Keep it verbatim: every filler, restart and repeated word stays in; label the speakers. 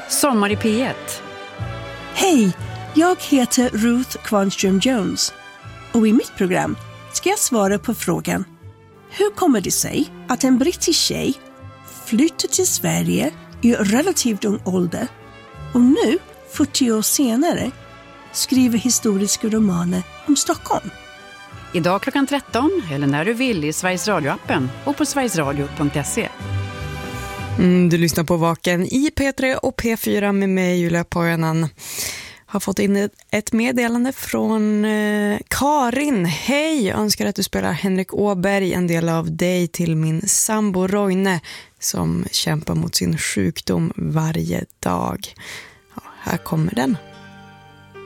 Speaker 1: Sommar i P ett.
Speaker 2: Hej, jag heter Ruth Kvarnström Jones och i mitt program ska jag svara på frågan: hur kommer det sig att en brittisk tjej flyttar till Sverige i relativt ung ålder och nu, fyrtio år senare, skriver historiska romaner om Stockholm?
Speaker 1: Idag klockan tretton eller när du vill i Sveriges Radio-appen och på sverigesradio punkt se.
Speaker 3: Mm, du lyssnar på Vaken i P tre och P fyra med mig, Julia Pojanen. Har fått in ett meddelande från eh, Karin. Hej, önskar att du spelar Henrik Åberg, en del av dig, till min sambo Roine som kämpar mot sin sjukdom varje dag. Ja, här kommer den.